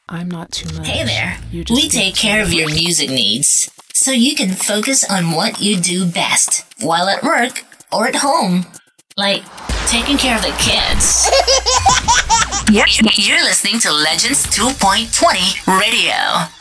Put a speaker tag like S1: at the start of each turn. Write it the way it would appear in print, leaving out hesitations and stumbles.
S1: I'm not too much.
S2: Hey there. We take care of your music needs so you can focus on what you do best while at work or at home. Like taking care of the kids. You're listening to Legends 2.20 Radio.